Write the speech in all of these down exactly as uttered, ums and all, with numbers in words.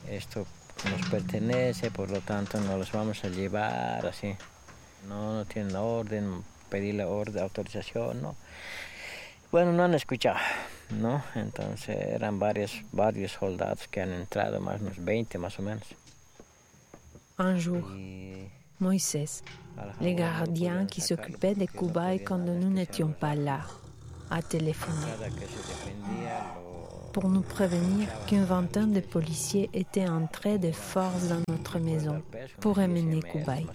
esto nos pertenece, por lo tanto no los vamos a llevar así. No, no tienen orden, pedirle orden, autorización, no. Bueno, no han escuchado, ¿no? Entonces eran varios, varios soldados que han entrado, más unos veinte más o menos. Un jour, Y Moïse, le gardien qui s'occupait de Kubai quand nous n'étions pas là, a téléphoné cada que se defendía lo... pour nous prévenir qu'une vingtaine de policiers étaient entrés de force dans notre maison pour emmener Kubai.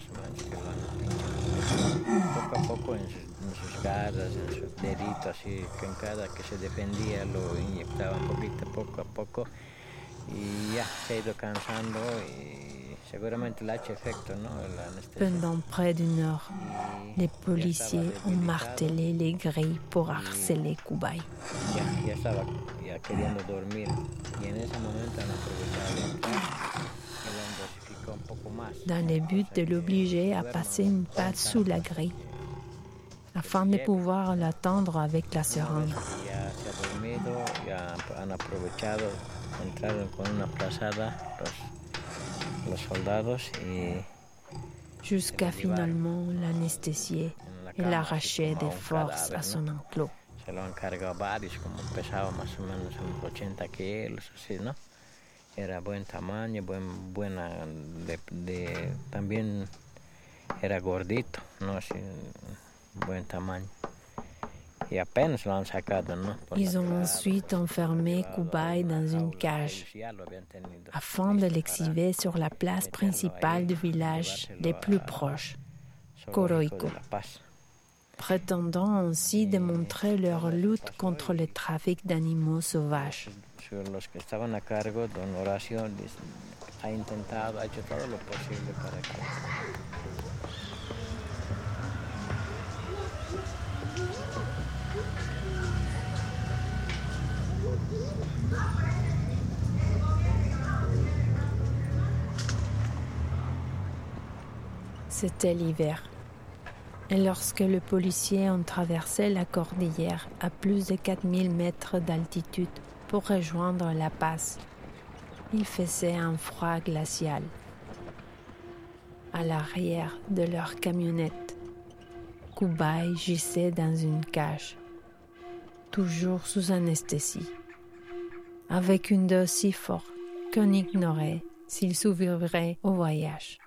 Poco a poco en sus, en sus garras, en sus deditos, así que en cada que se defendía lo inyectaba un poquito, poco a poco, y ya se ha ido cansando y seguramente le ha hecho efecto, ¿no? La anestesia. Pendant près d'une heure, les policiers ont martelé les grilles pour harceler Kubai. Ya, ya estaba ya queriendo dormir y en ese momento han aprovechado de entrar y lo han dosificado un poco más. Dans le but de l'obliger à passer une patte sous la grille, afin de pouvoir l'attendre avec la seringue. Ya se ha dormido, ya han aprovechado, entraron con una frazada los, los soldados y... Jusqu'à finalement l'anesthésier et l'arracher de force à son enclos. Se lo han cargado varios, como pesaba más o menos unos ochenta kilos, así, ¿no? Era buen tamaño, buen, buena, de, de, también era gordito, ¿no? Así, buen tamaño. Y apenas lo han sacado, ¿no? Por Ils ont la... ensuite enfermé Kubai dans une cage afin de l'exhiber sur la place principale du village les plus proches, Coroico, prétendant ainsi démontrer leur lutte contre le trafic d'animaux sauvages. Sur los que estaban a cargo, don Horacio ha intentado, ha hecho todo lo posible para que... C'était l'hiver. Et lorsque les policiers ont traversé la cordillère à plus de quatre mille mètres d'altitude pour rejoindre la passe, il faisait un froid glacial. À l'arrière de leur camionnette, Kubai gisait dans une cage, toujours sous anesthésie, avec une dose si forte qu'on ignorait s'il survivrait au voyage.